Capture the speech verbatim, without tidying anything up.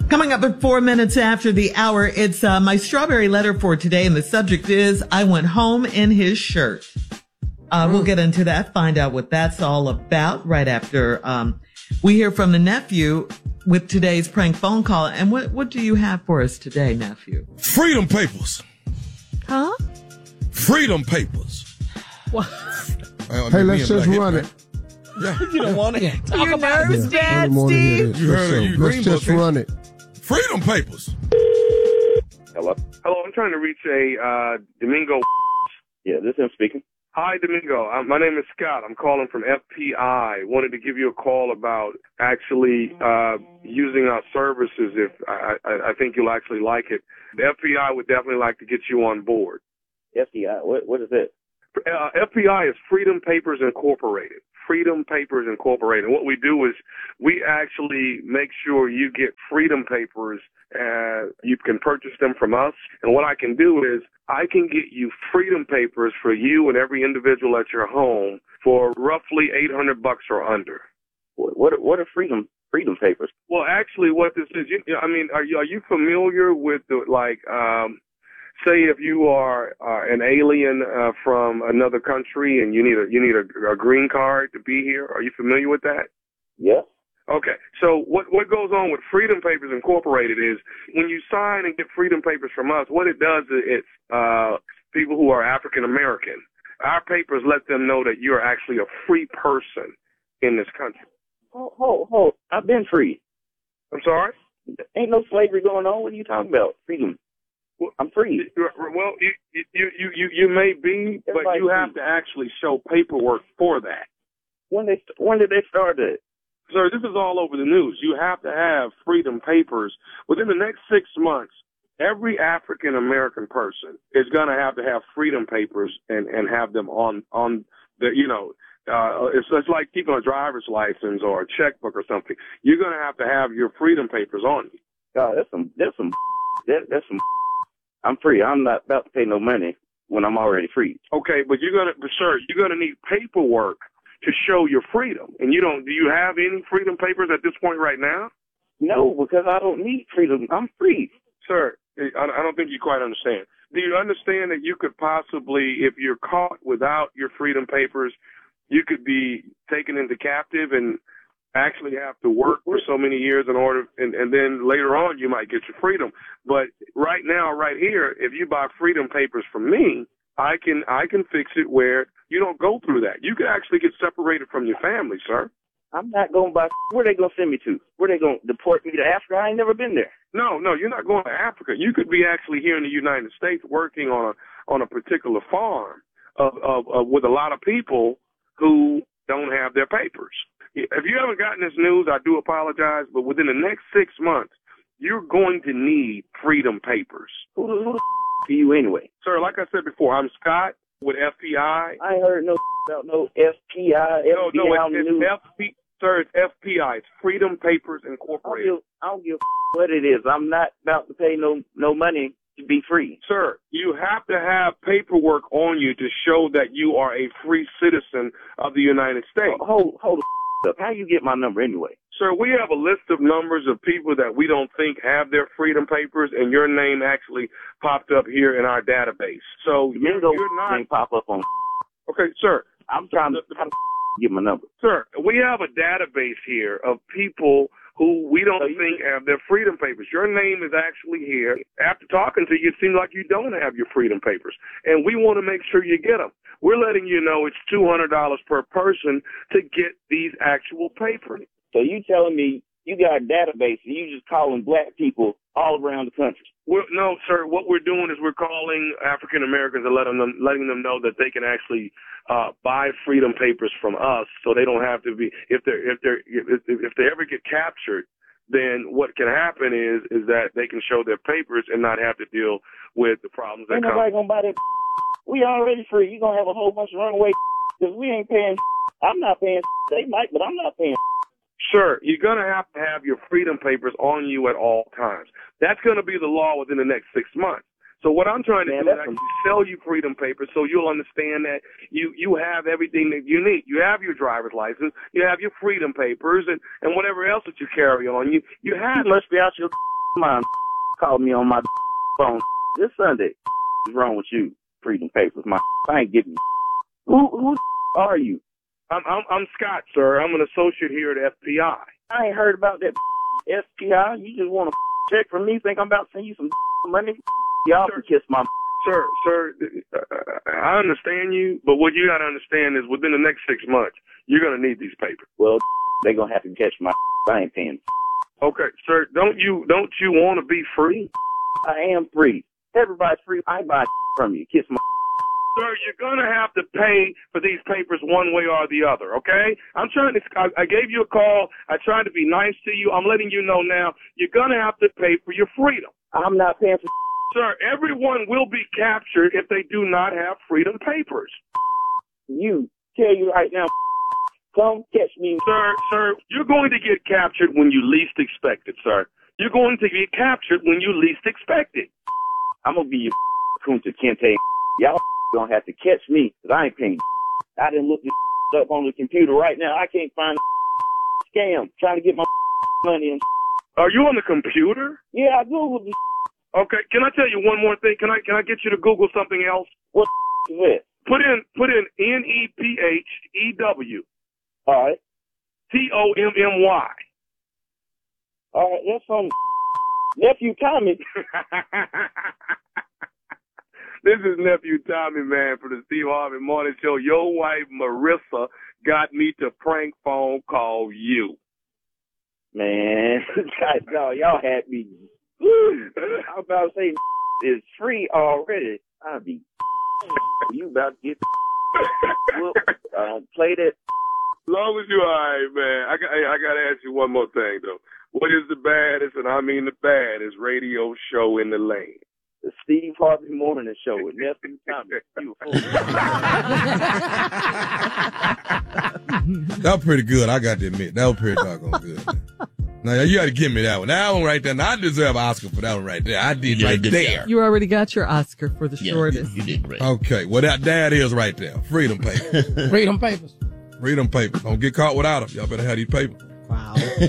Coming up at four minutes after the hour, it's uh, my strawberry letter for today, and the subject is, I went home in his shirt. Uh, mm. We'll get into that, find out what that's all about right after um, we hear from the nephew with today's prank phone call. And what, what do you have for us today, nephew? Freedom Papers. Huh? Freedom Papers. What? Hey, let's just run it. Yeah. You don't want to talk You're about nervous, it. Dad, Yeah, Steve? You heard it. You Let's just run it. Freedom Papers. Hello? Hello, I'm trying to reach a uh, Domingo. Yeah, this is him speaking. Hi, Domingo. Uh, my name is Scott. I'm calling from F P I. Wanted to give you a call about actually uh, using our services. If I, I, I think you'll actually like it. The F P I would definitely like to get you on board. F D I, what, what is that? Uh, F P I is Freedom Papers Incorporated. Freedom Papers Incorporated. And what we do is we actually make sure you get Freedom Papers. Uh, you can purchase them from us. And what I can do is I can get you Freedom Papers for you and every individual at your home for roughly eight hundred bucks or under. What, what, what are Freedom Freedom Papers? Well, actually, what this is, you, I mean, are you, are you familiar with the, like, um, say if you are uh, an alien uh, from another country and you need a you need a, a green card to be here? Are you familiar with that? Yes. Okay. So what what goes on with Freedom Papers Incorporated is when you sign and get Freedom Papers from us, what it does is it's uh, people who are African American. Our papers let them know that you're actually a free person in this country. Hold, hold, hold. I've been free. I'm sorry? Ain't no slavery going on. What are you talking about? Freedom. I'm free. Well, you you you you, you may be, but Everybody you have free. to actually show paperwork for that. When they when did they start it? Sir, this is all over the news. You have to have Freedom Papers within the next six months. Every African American person is going to have to have Freedom Papers and and have them on on the you know. Uh, it's, it's like keeping a driver's license or a checkbook or something. You're going to have to have your Freedom Papers on you. God, that's some that's some that, that's some. I'm free. I'm not about to pay no money when I'm already free. Okay, but you're gonna, but sir, you're gonna need paperwork to show your freedom. And you don't. Do you have any Freedom Papers at this point right now? No, because I don't need freedom. I'm free. Sir, I, I don't think you quite understand. Do you understand that you could possibly, if you're caught without your Freedom Papers, you could be taken into captive and actually have to work for so many years in order, and, and then later on you might get your freedom. But right now, right here, if you buy Freedom Papers from me, I can I can fix it where you don't go through that. You can actually get separated from your family, sir. I'm not going to buy. Where they going to send me to? Where they going to deport me to Africa? I ain't never been there. No, no, you're not going to Africa. You could be actually here in the United States working on a on a particular farm of, of, of with a lot of people who don't have their papers. If you haven't gotten this news, I do apologize, but within the next six months, you're going to need Freedom Papers. Who the, who the are you anyway? Sir, like I said before, I'm Scott with F P I. I ain't heard no about no F P I. No, no, it's, it's F P, sir, it's F P I. It's Freedom Papers Incorporated. I don't give, I don't give what it is. I'm not about to pay no no money to be free. Sir, you have to have paperwork on you to show that you are a free citizen of the United States. Hold, hold up. How you get my number anyway? Sir, we have a list of numbers of people that we don't think have their Freedom Papers, and your name actually popped up here in our database. So you're, you're not name pop up on. Okay, sir. I'm trying to how to get my number. Sir, we have a database here of people who we don't so think have their Freedom Papers. Your name is actually here. After talking to you, it seems like you don't have your Freedom Papers, and we want to make sure you get them. We're letting you know it's two hundred dollars per person to get these actual papers. So you telling me you got a database and you just calling black people all around the country? We're, no, sir. What we're doing is we're calling African Americans and letting them letting them know that they can actually uh, buy Freedom Papers from us, so they don't have to be if they if they if, if they ever get captured. Then what can happen is is that they can show their papers and not have to deal with the problems that ain't come. Nobody gonna buy that. We already free. You gonna have a whole bunch of runaway because we ain't paying. I'm not paying. They might, but I'm not paying. Sir, you're going to have to have your Freedom Papers on you at all times. That's going to be the law within the next six months. So what I'm trying to Man, do is actually sell you Freedom Papers so you'll understand that you, you have everything that you need. You have your driver's license, you have your Freedom Papers, and, and whatever else that you carry on. You you have. You must be out your mom called me on my phone this Sunday. What's wrong with you? Freedom Papers, my I ain't getting you. Who who are you? I'm I'm I'm Scott, sir. I'm an associate here at F P I. I ain't heard about that F P I. You just want to check from me? Think I'm about to send you some money? Y'all can kiss my. Sir, sir, I understand you, but what you got to understand is within the next six months, you're going to need these papers. Well, they going to have to catch my. I ain't paying. Okay, sir, don't you don't you want to be free? I am free. Everybody's free. I buy from you. Kiss my. Sir, you're going to have to pay for these papers one way or the other, okay? I'm trying to, I, I gave you a call. I tried to be nice to you. I'm letting you know now, you're going to have to pay for your freedom. I'm not paying for. Sir, everyone will be captured if they do not have freedom papers. You, tell you right now, come catch me. Sir, sir, you're going to get captured when you least expect it, sir. You're going to get captured when you least expect it. I'm going to be your Kunta Kinte. Y'all gonna have to catch me, because I ain't paying. I didn't look this up on the computer right now. I can't find a scam trying to get my money. And Are you on the computer? Yeah, I Googled this. Okay, can I tell you one more thing? Can I can I get you to Google something else? What is it? Put in put in N E P H E W. All right. T O M M Y. All right, that's from Nephew Tommy. This is Nephew Tommy, man, for the Steve Harvey Morning Show. Your wife, Marissa, got me to prank phone call you. Man, y'all, y'all had me. I was about to say, it's free already. I'll be. You about to get. Well, uh, play that. As long as you all right, man. I got, I got to ask you one more thing, though. What is the baddest, and I mean the baddest, radio show in the land? The Steve Harvey Morning Show with Nephew Tommy. That was pretty good, I got to admit. That was pretty doggone good. Now, you got to give me that one. That one right there. Now, I deserve an Oscar for that one right there. I did Yeah, right good there. job. You already got your Oscar for the Yeah, shortest. you, you did great. Okay, well, that, that is right there. Freedom Papers. Freedom Papers. Freedom Papers. Don't get caught without them. Y'all better have these papers. Wow.